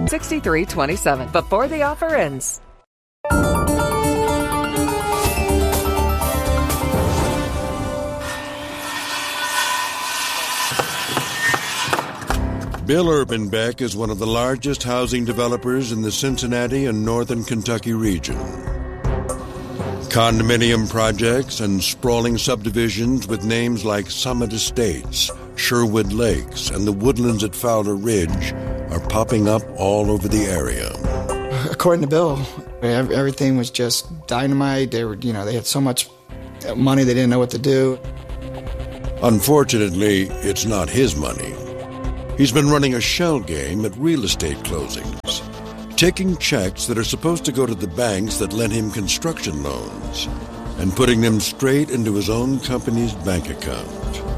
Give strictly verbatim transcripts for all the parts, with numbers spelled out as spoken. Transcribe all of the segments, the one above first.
six three two seven before the offer ends. Bill Erpenbeck is one of the largest housing developers in the Cincinnati and northern Kentucky region. Condominium projects and sprawling subdivisions with names like Summit Estates, Sherwood Lakes, and the woodlands at Fowler Ridge are popping up all over the area. According to Bill, everything was just dynamite. They were, you know, they had so much money they didn't know what to do. Unfortunately, it's not his money. He's been running a shell game at real estate closings, taking checks that are supposed to go to the banks that lent him construction loans and putting them straight into his own company's bank account.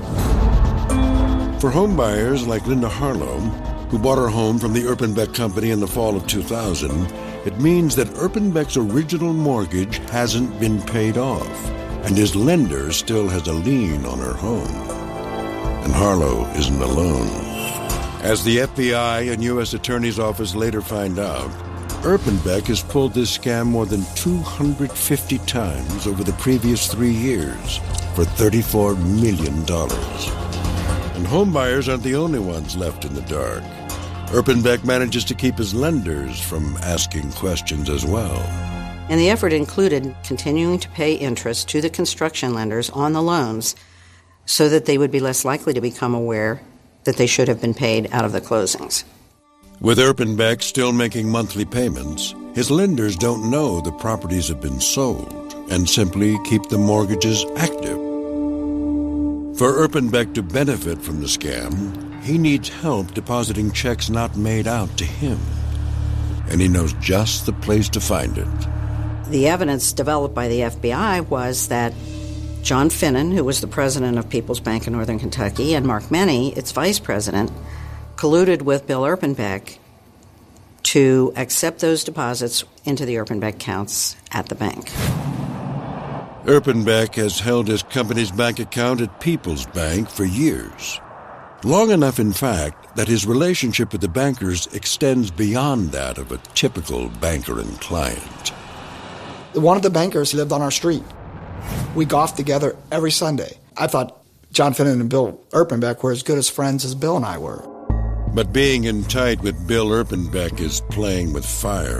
For homebuyers like Linda Harlow, who bought her home from the Erpenbeck Company in the fall of two thousand, it means that Erpenbeck's original mortgage hasn't been paid off, and his lender still has a lien on her home. And Harlow isn't alone. As the F B I and U S Attorney's Office later find out, Erpenbeck has pulled this scam more than two hundred fifty times over the previous three years for thirty-four million dollars. And homebuyers aren't the only ones left in the dark. Erpenbeck manages to keep his lenders from asking questions as well. And the effort included continuing to pay interest to the construction lenders on the loans so that they would be less likely to become aware that they should have been paid out of the closings. With Erpenbeck still making monthly payments, his lenders don't know the properties have been sold and simply keep the mortgages active. For Erpenbeck to benefit from the scam, he needs help depositing checks not made out to him. And he knows just the place to find it. The evidence developed by the F B I was that John Finnan, who was the president of People's Bank of Northern Kentucky, and Mark Menney, its vice president, colluded with Bill Erpenbeck to accept those deposits into the Erpenbeck accounts at the bank. Erpenbeck has held his company's bank account at People's Bank for years. Long enough, in fact, that his relationship with the bankers extends beyond that of a typical banker and client. One of the bankers lived on our street. We golfed together every Sunday. I thought John Finnan and Bill Erpenbeck were as good as friends as Bill and I were. But being in tight with Bill Erpenbeck is playing with fire.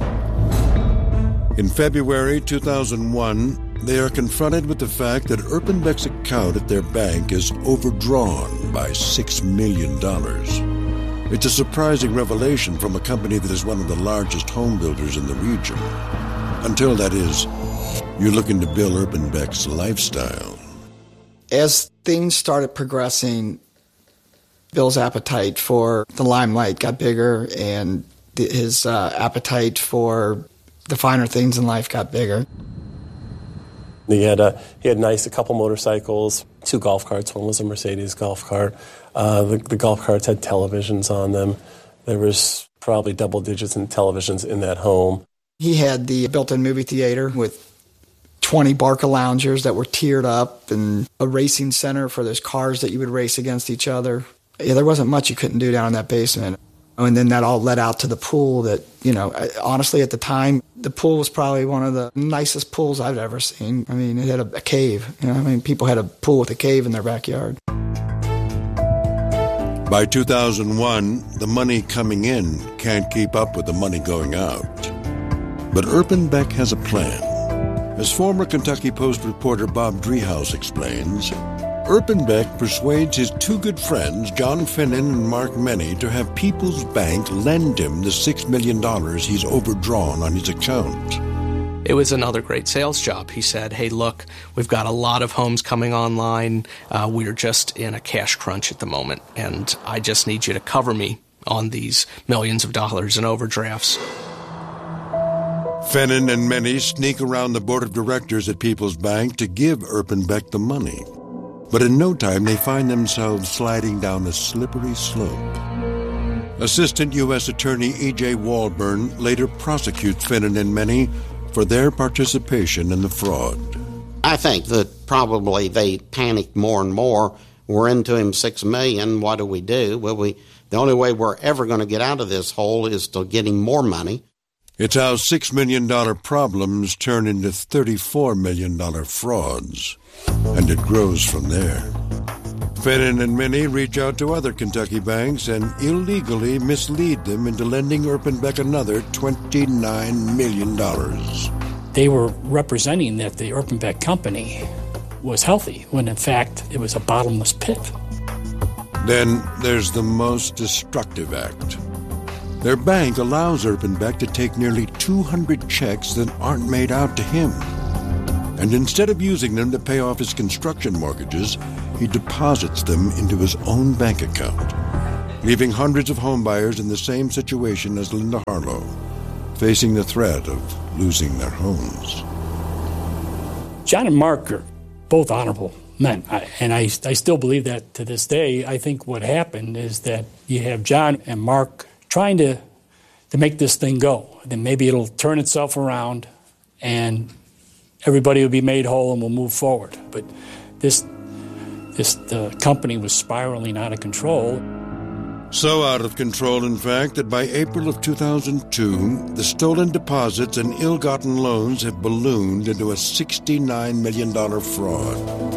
In February two thousand one, they are confronted with the fact that Erpenbeck's account at their bank is overdrawn by six million dollars. It's a surprising revelation from a company that is one of the largest home builders in the region. Until, that is, you look into Bill Erpenbeck's lifestyle. As things started progressing, Bill's appetite for the limelight got bigger, and his uh, appetite for the finer things in life got bigger. He had a he had nice a couple motorcycles, two golf carts. One was a Mercedes golf cart. Uh, the, the golf carts had televisions on them. There was probably double digits in televisions in that home. He had the built-in movie theater with twenty Barca loungers that were tiered up and a racing center for those cars that you would race against each other. Yeah, there wasn't much you couldn't do down in that basement. And then that all led out to the pool that, you know, honestly, at the time, the pool was probably one of the nicest pools I've ever seen. I mean, it had a, a cave. You know, I mean, people had a pool with a cave in their backyard. By two thousand one, the money coming in can't keep up with the money going out. But Erpenbeck has a plan. As former Kentucky Post reporter Bob Driehaus explains, Erpenbeck persuades his two good friends, John Finnan and Mark Menney, to have People's Bank lend him the six million dollars he's overdrawn on his account. It was another great sales job. He said, hey, look, we've got a lot of homes coming online. Uh, we're just in a cash crunch at the moment, and I just need you to cover me on these millions of dollars in overdrafts. Finnan and Menney sneak around the board of directors at People's Bank to give Erpenbeck the money. But in no time, they find themselves sliding down a slippery slope. Assistant U S Attorney E J Walburn later prosecutes Finnan and Menney for their participation in the fraud. I think that probably they panicked more and more. We're into him six million. What do we do? Well, we The only way we're ever going to get out of this hole is to getting more money. It's how six million dollars problems turn into thirty-four million dollars frauds. And it grows from there. Finnan and Minnie reach out to other Kentucky banks and illegally mislead them into lending Erpenbeck another twenty-nine million dollars. They were representing that the Erpenbeck company was healthy, when in fact it was a bottomless pit. Then there's the most destructive act. Their bank allows Erpenbeck to take nearly two hundred checks that aren't made out to him. And instead of using them to pay off his construction mortgages, he deposits them into his own bank account, leaving hundreds of homebuyers in the same situation as Linda Harlow, facing the threat of losing their homes. John and Mark are both honorable men, I, and I, I still believe that to this day. I think what happened is that you have John and Mark trying to, to make this thing go. Then maybe it'll turn itself around and everybody will be made whole and we'll move forward. But this this the company was spiraling out of control. So out of control, in fact, that by April of two thousand two, the stolen deposits and ill-gotten loans have ballooned into a sixty-nine million dollars fraud.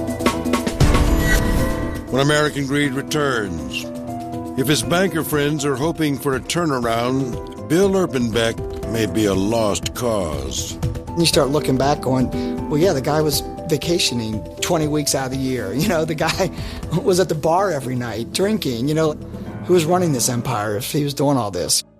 When American Greed returns, if his banker friends are hoping for a turnaround, Bill Erpenbeck may be a lost cause. You start looking back going, well, yeah, the guy was vacationing twenty weeks out of the year. You know, the guy was at the bar every night drinking. You know, who was running this empire if he was doing all this?